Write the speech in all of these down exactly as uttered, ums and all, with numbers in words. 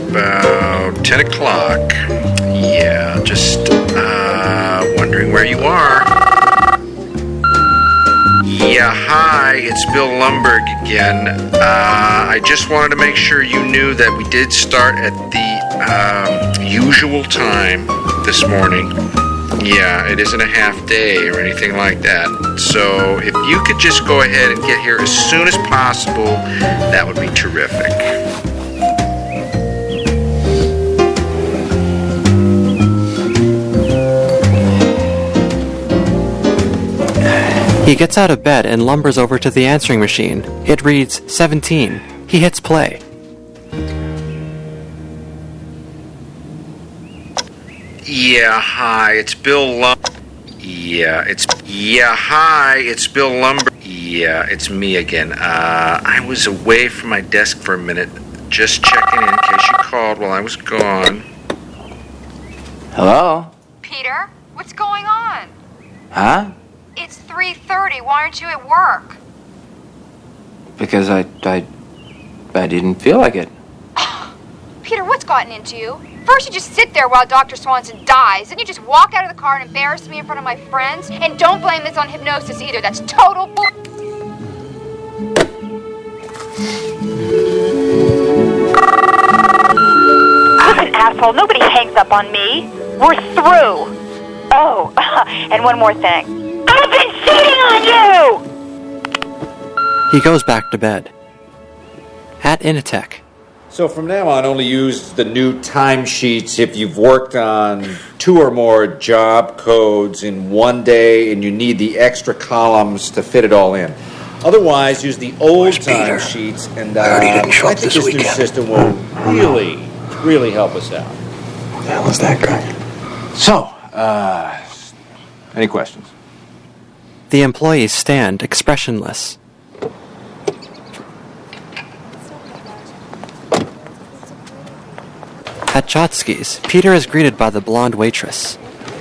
about ten o'clock. Yeah, just uh, wondering where you are. Yeah, hi, it's Bill Lumberg again. Uh, I just wanted to make sure you knew that we did start at the um, usual time this morning. Yeah, it isn't a half day or anything like that. So if you could just go ahead and get here as soon as possible, that would be terrific. He gets out of bed and lumbers over to the answering machine. It reads seventeen. He hits play. Yeah, hi, it's Bill Lum... Yeah, it's... Yeah, hi, it's Bill Lumber... Yeah, it's me again. Uh, I was away from my desk for a minute, just checking in in case you called while I was gone. Hello? Peter, what's going on? Huh? It's three thirty. Why aren't you at work? Because I, I, I didn't feel like it. Peter, what's gotten into you? First you just sit there while Doctor Swanson dies, then you just walk out of the car and embarrass me in front of my friends, and don't blame this on hypnosis either. That's total bull... Listen, asshole, nobody hangs up on me. We're through. Oh, and one more thing. I've been cheating on you! He goes back to bed. At Initech. So from now on, only use the new timesheets if you've worked on two or more job codes in one day and you need the extra columns to fit it all in. Otherwise, use the old timesheets, and uh, I, I think this, this new system will really, really help us out. What the hell is that guy? So, uh, any questions? The employees stand expressionless. At Chotsky's, Peter is greeted by the blonde waitress.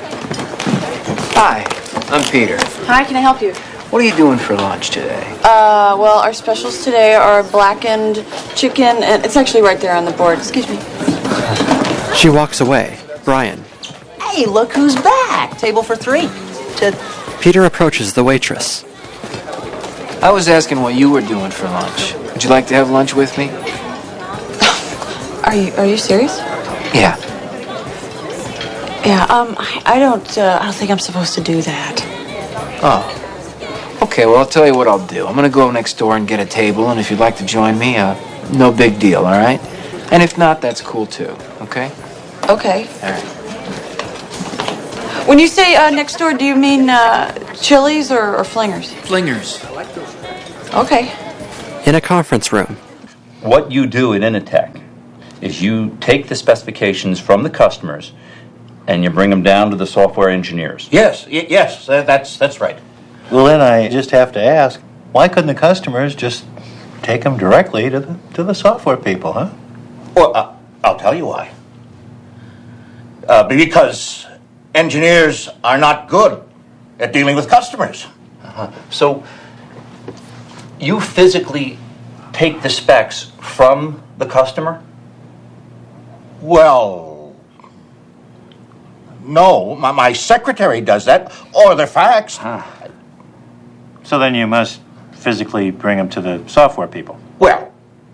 Hi, I'm Peter. Hi, can I help you? What are you doing for lunch today? Uh, well, our specials today are blackened chicken, and it's actually right there on the board. Excuse me. She walks away. Brian. Hey, look who's back. Table for three. To... Peter approaches the waitress. I was asking what you were doing for lunch. Would you like to have lunch with me? Are you Are you serious? Yeah. Yeah. Um. I, I don't. Uh, I don't think I'm supposed to do that. Oh. Okay. Well, I'll tell you what I'll do. I'm gonna go next door and get a table, and if you'd like to join me, uh, no big deal. All right. And if not, that's cool too. Okay. Okay. All right. When you say uh, next door, do you mean uh, Chili's or, or Flingers? Flingers. Okay. In a conference room. What you do in Initech is you take the specifications from the customers and you bring them down to the software engineers. Yes, y- yes, uh, that's that's right. Well, then I just have to ask, why couldn't the customers just take them directly to the to the software people, huh? Well, uh, I'll tell you why. Uh, because engineers are not good at dealing with customers. Uh-huh. So you physically take the specs from the customer? Well, no, my, my secretary does that, or the fax. Huh. So then you must physically bring them to the software people. Well,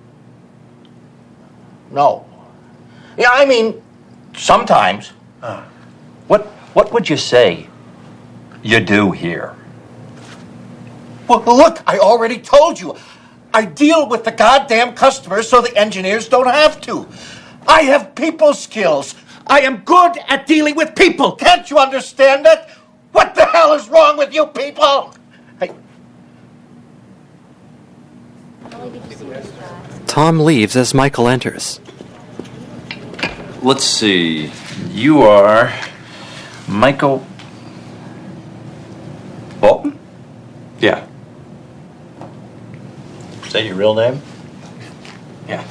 no. Yeah, I mean, sometimes. Uh, what what would you say you do here? Well, look, I already told you. I deal with the goddamn customers so the engineers don't have to. I have people skills. I am good at dealing with people. Can't you understand that? What the hell is wrong with you people? I... Tom leaves as Michael enters. Let's see. You are Michael Bolton? Yeah. Is that your real name? Yeah.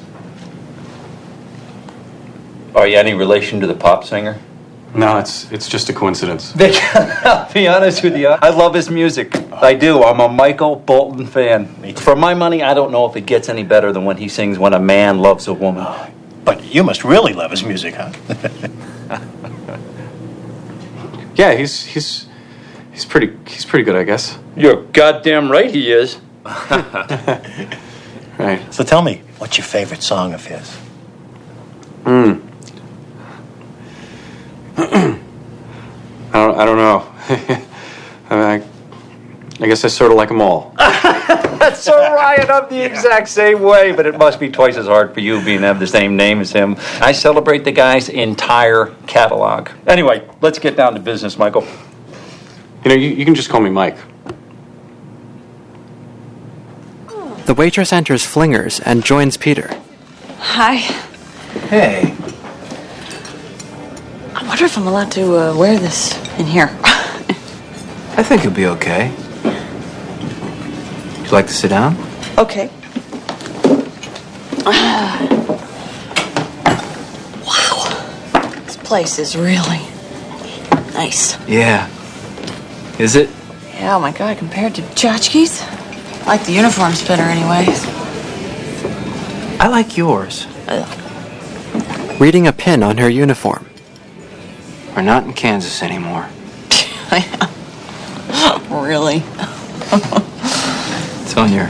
Are you any relation to the pop singer? No, it's it's just a coincidence. Vic, I'll be honest with you. I love his music. I do. I'm a Michael Bolton fan. For my money, I don't know if it gets any better than when he sings "When a Man Loves a Woman." But you must really love his music, huh? Yeah, he's he's he's pretty he's pretty good, I guess. You're goddamn right he is. Right. So tell me, what's your favorite song of his? Hmm. I don't I don't know. I, mean, I, I guess I sort of like them all. So Ryan, I'm the exact same way, but it must be twice as hard for you being have the same name as him. I celebrate the guy's entire catalog. Anyway, let's get down to business, Michael. You know, you, you can just call me Mike. The waitress enters Flingers and joins Peter. Hi. Hey. I wonder if I'm allowed to uh, wear this in here. I think it'll be okay. Would you like to sit down? Okay. Wow. This place is really nice. Yeah. Is it? Yeah, oh my God, compared to Tchotchke's? I like the uniforms better anyways. I like yours. Reading a pin on her uniform. We're not in Kansas anymore. Really? It's on your...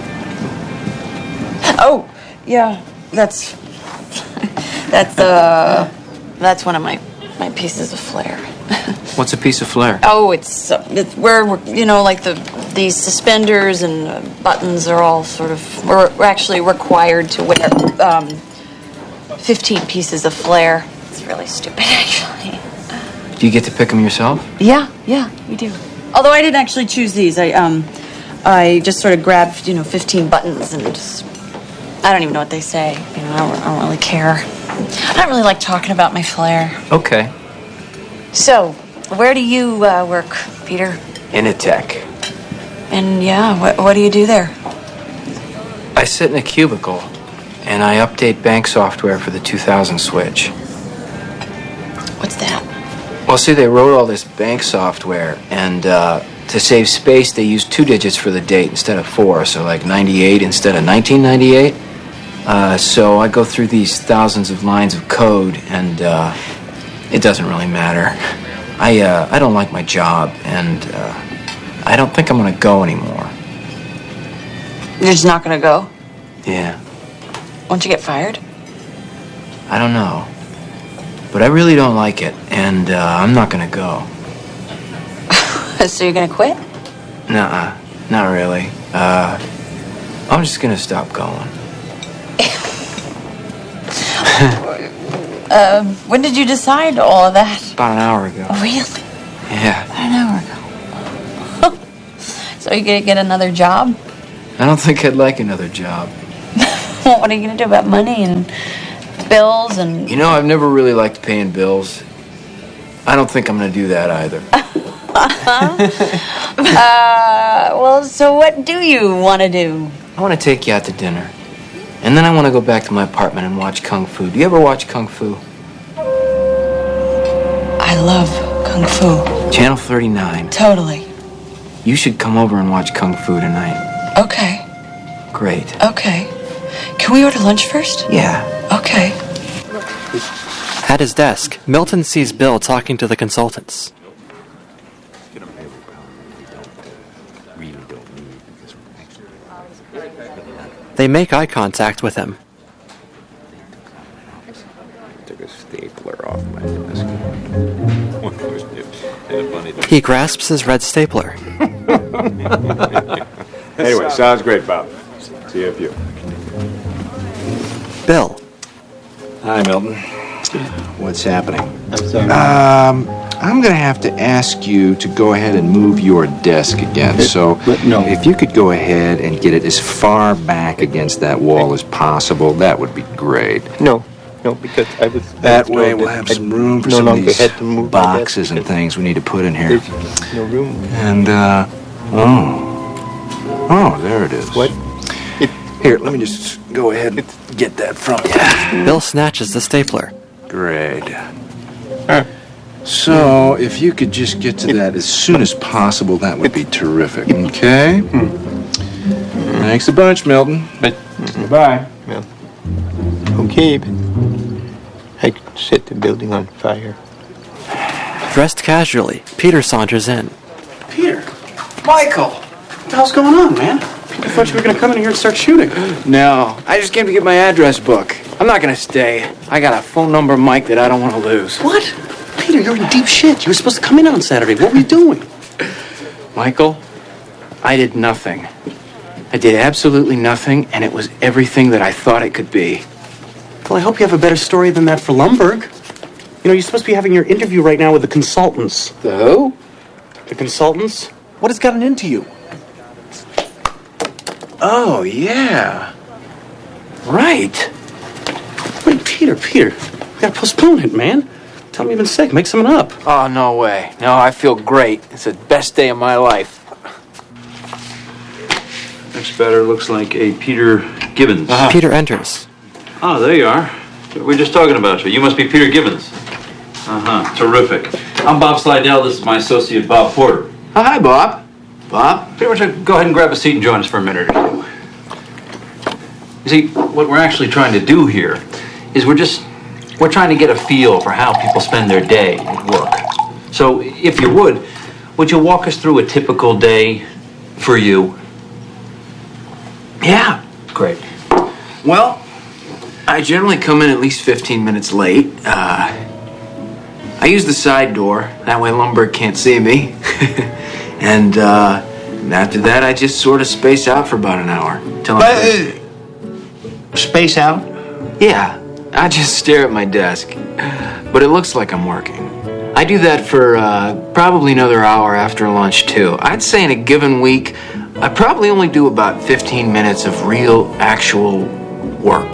Oh, yeah, that's... That's, uh... That's one of my, my pieces of flair. What's a piece of flair? Oh, it's, uh, it's where, we're, you know, like the these suspenders and uh, buttons are all sort of... We're, we're actually required to wear um, fifteen pieces of flair. It's really stupid, actually. Do you get to pick them yourself? Yeah, yeah, we do. Although I didn't actually choose these. I um, I just sort of grabbed, you know, fifteen buttons and just... I don't even know what they say. You know, I don't, I don't really care. I don't really like talking about my flair. Okay. So, where do you uh, work, Peter? Initech. And yeah, what what do you do there? I sit in a cubicle, and I update bank software for the two thousand switch. What's that? Well, see, they wrote all this bank software, and uh, to save space, they used two digits for the date instead of four, so like ninety-eight instead of nineteen ninety-eight. Uh, so I go through these thousands of lines of code, and uh, it doesn't really matter. I uh, I don't like my job, and uh, I don't think I'm going to go anymore. You're just not gonna go? Yeah, Won't you get fired? I don't know. But I really don't like it, and uh, I'm not going to go. So you're gonna quit? Nuh-uh, not really. Uh, I'm just going to stop going. Um, when did you decide all of that? About an hour ago. Oh, really? Yeah. About an hour ago. So you gonna get another job? I don't think I'd like another job. What are you gonna do about money and bills and... You know, I've never really liked paying bills. I don't think I'm going to do that either. uh, well, so what do you want to do? I want to take you out to dinner. And then I want to go back to my apartment and watch Kung Fu. Do you ever watch Kung Fu? I love Kung Fu. Channel thirty-nine. Totally. You should come over and watch Kung Fu tonight. Okay. Great. Okay. Can we order lunch first? Yeah. Okay. At his desk, Milton sees Bill talking to the consultants. They make eye contact with him. Took a stapler off my desk. He grasps his red stapler. Anyway, sounds great, Bob. See you in a few. Bill. Hi, Milton. What's happening? Um, I'm going to have to ask you to go ahead and move your desk again. So, no. If you could go ahead and get it as far back against that wall as possible, that would be great. No, no, because I was... That way we'll have some room for no some of longer these had to move boxes and things we need to put in here. There's no room. And, uh, oh. Oh, there it is. What? Here, let me just go ahead and get that from you. Bill snatches the stapler. Great. So, if you could just get to that as soon as possible, that would be terrific, okay? Thanks a bunch, Milton. But, Bye. Yeah. Okay, but I could set the building on fire. Dressed casually, Peter saunters in. Peter! Michael! What the hell's going on, man? I thought you were going to come in here and start shooting. No, I just came to get my address book. I'm not gonna stay. I got a phone number, Mike, that I don't want to lose. What? Peter, you're in deep shit. You were supposed to come in on Saturday. What were you doing? Michael, I did nothing. I did absolutely nothing, and it was everything that I thought it could be. Well, I hope you have a better story than that for Lumberg. You know, you're supposed to be having your interview right now with the consultants. The who? The consultants? What has gotten into you? Oh, yeah. Right. Wait, Peter, Peter, we gotta postpone it, man. Tell me you've been sick. Make something up. Oh, no way. No, I feel great. It's the best day of my life. Next batter looks like a Peter Gibbons. Uh-huh. Peter enters. Oh, there you are. We were just talking about you. You must be Peter Gibbons. Uh-huh. Terrific. I'm Bob Slidell. This is my associate, Bob Porter. Oh, hi, Bob. Bob? Pretty much go ahead and grab a seat and join us for a minute or two. You see, what we're actually trying to do here is we're just, we're trying to get a feel for how people spend their day at work. So, if you would, would you walk us through a typical day for you? Yeah. Great. Well, I generally come in at least fifteen minutes late. Uh, I use the side door. That way Lumberg can't see me. and uh, after that, I just sort of space out for about an hour. Till I'm But, uh, space out? Yeah, I just stare at my desk. But it looks like I'm working. I do that for uh, probably another hour after lunch, too. I'd say in a given week, I probably only do about fifteen minutes of real, actual work.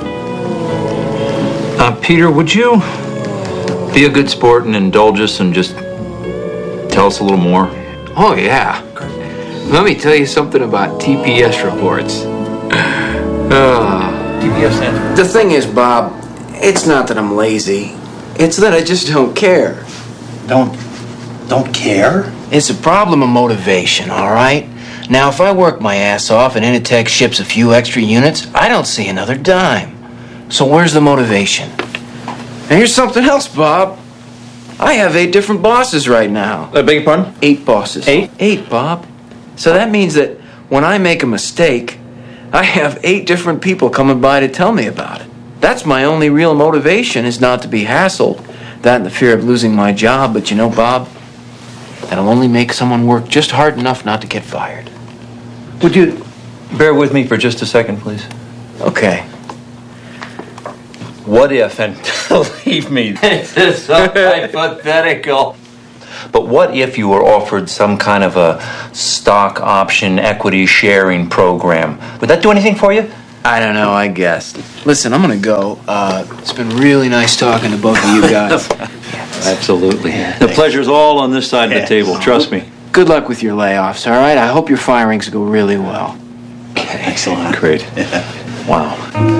Uh, Peter, would you be a good sport and indulge us and just tell us a little more? Oh, yeah. Let me tell you something about T P S reports. Uh, T P S stands the thing is, Bob, it's not that I'm lazy. It's that I just don't care. Don't, don't care? It's a problem of motivation, all right? Now, if I work my ass off and Initech ships a few extra units, I don't see another dime. So where's the motivation? And here's something else, Bob. I have eight different bosses right now. I beg your pardon? Eight bosses. Eight? Eight, Bob. So that means that when I make a mistake, I have eight different people coming by to tell me about it. That's my only real motivation, is not to be hassled. That and the fear of losing my job. But you know, Bob, that'll only make someone work just hard enough not to get fired. Would you bear with me for just a second, please? Okay. What if, and believe me, this is so hypothetical, but what if you were offered some kind of a stock option equity sharing program? Would that do anything for you? I don't know, I guess. Listen, I'm gonna go. Uh, it's been really nice talking to both of you guys. Absolutely. The pleasure's all on this side of the table, trust me. Good luck with your layoffs, all right? I hope your firings go really well. Excellent. Great. Wow.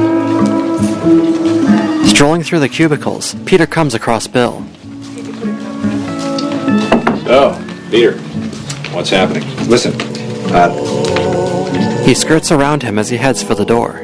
Strolling through the cubicles, Peter comes across Bill. So, Peter, what's happening? Listen, uh, He skirts around him as he heads for the door.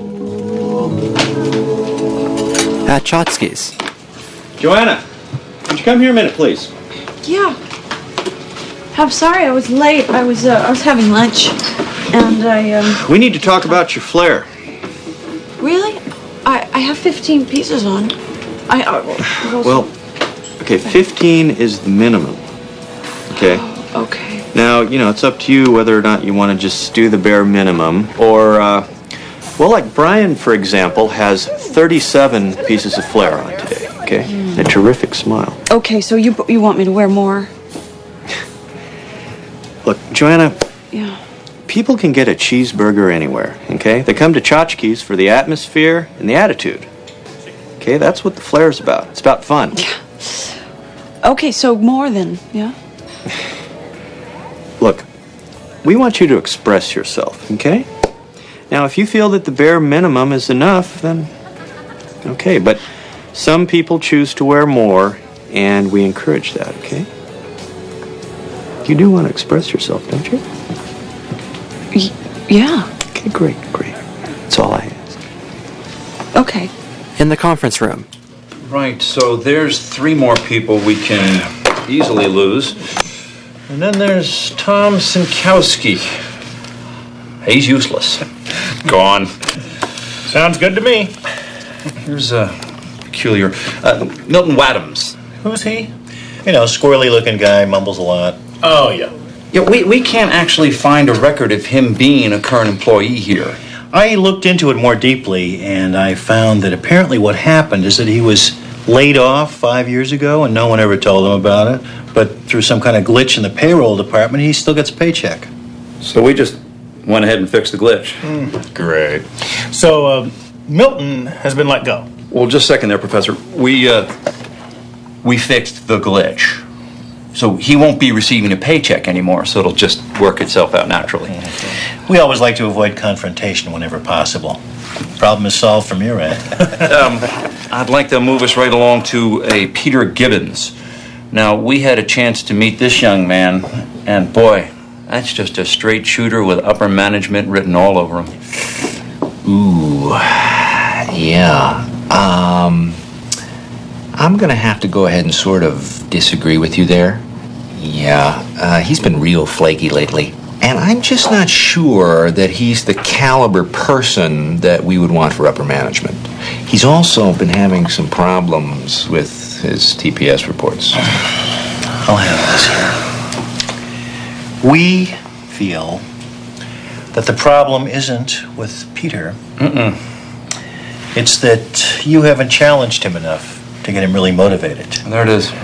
At Chotsky's. Joanna, would you come here a minute, please? Yeah. I'm sorry I was late. I was uh, I was having lunch, and I um. We need to talk about your flare. Really? I I have fifteen pieces on. I uh, those- Well, okay, fifteen is the minimum. Okay. Okay. Now, you know, it's up to you whether or not you want to just do the bare minimum, or, uh, well, like Brian, for example, has thirty-seven pieces of flare on today. Okay. A terrific smile. Okay, so you you want me to wear more? Look, Joanna, Yeah. people can get a cheeseburger anywhere, okay? They come to Tchotchkes for the atmosphere and the attitude. Okay, that's what the flare's about. It's about fun. Okay, so more than yeah. Look, we want you to express yourself, okay? Now, if you feel that the bare minimum is enough, then okay, but some people choose to wear more, and we encourage that, okay? You do want to express yourself, don't you? Y- yeah. Okay, great, great. That's all I ask. Okay. In the conference room, Right, so there's three more people we can easily lose. And then there's Tom Sinkowski. He's useless. Gone. Sounds good to me. Here's a peculiar... Uh, Milton Wadhams. Who's he? You know, squirrely-looking guy, mumbles a lot. Oh, yeah. Yeah, we, we can't actually find a record of him being a current employee here. I looked into it more deeply, and I found that apparently what happened is that he was laid off five years ago, and no one ever told him about it. But through some kind of glitch in the payroll department, he still gets a paycheck. So we just went ahead and fixed the glitch. Mm. Great. So, uh, Milton has been let go. Well, just a second there, Professor. We, uh, we fixed the glitch. So he won't be receiving a paycheck anymore, so it'll just work itself out naturally. We always like to avoid confrontation whenever possible. Problem is solved from your end. um, I'd like to move us right along to a Peter Gibbons. Now, we had a chance to meet this young man, and boy, that's just a straight shooter with upper management written all over him. Ooh, yeah. Um, I'm going to have to go ahead and sort of disagree with you there. Yeah, uh, he's been real flaky lately. And I'm just not sure that he's the caliber person that we would want for upper management. He's also been having some problems with his T P S reports. I'll handle this here. We feel that the problem isn't with Peter. Mm-mm. It's that you haven't challenged him enough to get him really motivated. There it is.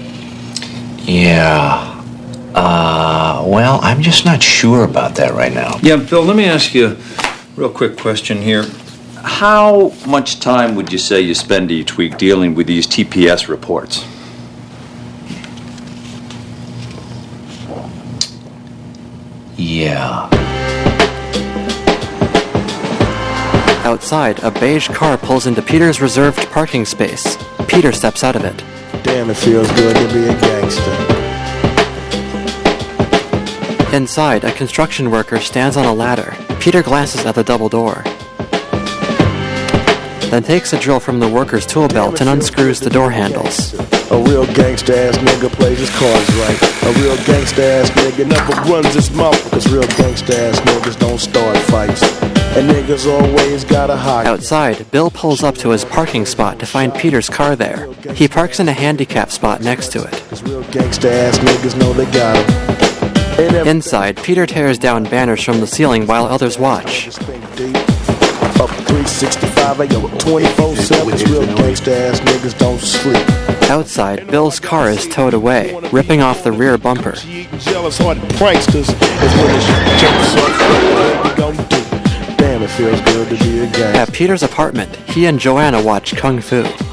Yeah. Uh, well, I'm just not sure about that right now. Yeah, Bill, let me ask you a real quick question here. How much time would you say you spend each week dealing with these T P S reports? Yeah. outside, a beige car pulls into Peter's reserved parking space. Peter steps out of it. Damn, it feels good to be a gangster. Inside, a construction worker stands on a ladder. Peter glances at the double door, then takes a drill from the worker's tool belt and unscrews the door handles. A real gangsta ass nigga plays his cards right. A real gangsta ass nigga never runs his mouth, because real gangsta ass niggas don't start fights. And niggas always gotta hide. Outside, Bill pulls up to his parking spot to find Peter's car there. He parks in a handicap spot next to it. Real gangsta ass niggas know they got him. Inside, Peter tears down banners from the ceiling while others watch. Up three sixty-five, yo, twenty-four seven, real gangsta ass niggas don't sleep. Outside, Bill's car is towed away, ripping off the rear bumper. Jealous hearted pranksters is when this jumps off. What we gon' do? Damn, it feels good to be a gangster. At Peter's apartment, he and Joanna watch Kung Fu.